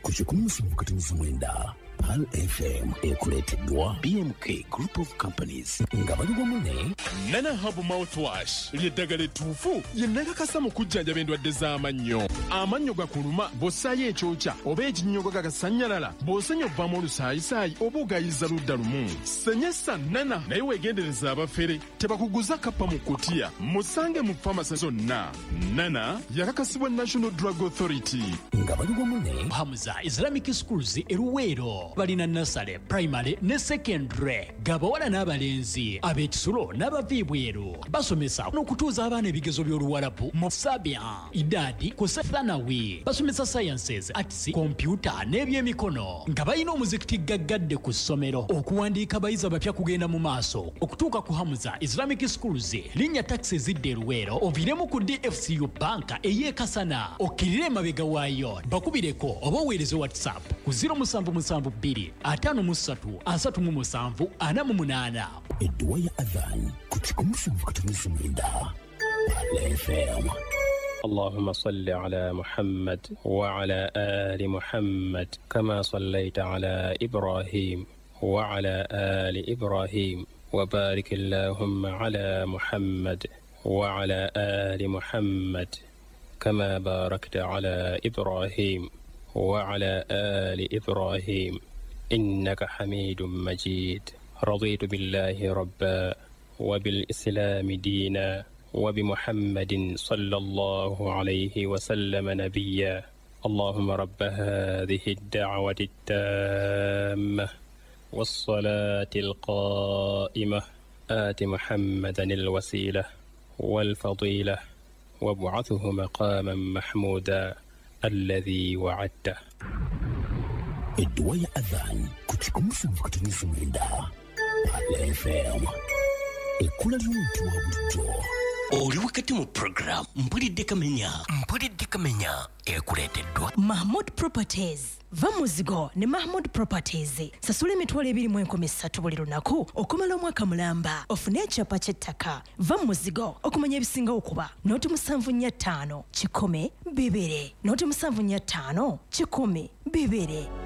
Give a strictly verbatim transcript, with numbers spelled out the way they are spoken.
kuchikumi musanvu kati mwenda Pal F M ekuleteddwa B M K Group of Companies nga bali wamu ne Nana Hub Mouthwash ly'eddagala ettuufu ye nnakakasa mu kujjanjaba endwadde z'amannyo. Amannyo gakuluma bw'ossaayo ekyokya oba ekinnyogo gagasannyalala bw'osenya obbamu olusaayisaayi oba ogayiza ludda lumu. Senyesa Nana naye weegendereza abafere tebakuguza kappa mu kutiya. Musange mu famasi zonna. Nana yakakasibwa National Drug Authority. Nga bali wamu ne Hamza Islamic Schools eruweero balina nasale primary ne secondary gabawala n'abalenzi ab'ekisulo n'abaviibweru basomesa n'okutuuza abaana ebigezo by'oluwalabu mu sabia idadi ku sethanawi basomesa sciences arts computer n'ebyemikono nga balina omuzikiti gaggadde ku ssomero okuwandiika abayizi abapya kugenda mu maaso okutuuka ku Hamza Islamic Schools linnya taxi zidde eruweero oviremu ku D F C U banka ey'ekasana okkirire emabega waayo bakubireko oba oweereze WhatsApp ku zero seven seven two atano musatu asatu mu musanvu ana mu munana. edduwa ya adhan ku kikumi musanvu kati mwenda Pal F M. اللهم صل على محمد وعلى آل محمد كما صليت على إبراهيم وعلى آل إبراهيم وبارك اللهم على محمد وعلى آل محمد كما باركت على إبراهيم وعلى آل إبراهيم إنك حميد مجيد. رضيت بالله ربا وبالإسلام دينا وبمحمد صلى الله عليه وسلم نبيا. اللهم رب هذه الدعوة التامة والصلاة القائمة آت محمدا الوسيلة والفضيلة وابعثه مقاما محمودا الذي وعدته. edduwa ya adhan ku kikumi musanvu kati mwenda Pal F M. Ekkula ly'omuntu wa bulijjo. Oli wakati mu program mpulidde kamenya mpulidde kamenya ekuleeteddwa Mahmood Properties. Va muzigo ne Mahmood Properties. Sasula emitwalo ebiri mu enkumi ssatu buli lunaku okumala omwaka mulamba ofune ekyapa ky'ettaka. Va muzigo okumanya ebisinga okuba nooti musanvu nnya ttaano kikumi bibiri nooti musanvu nnya ttaano kikumi bibiri.